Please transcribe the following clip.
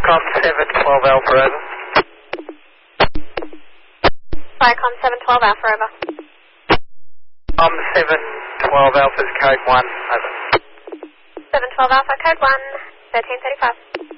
Viacom 712 Alpha, over. Viacom 712 Alpha, over. 712 Alpha's code 1, over. 712 Alpha, code 1, 1335.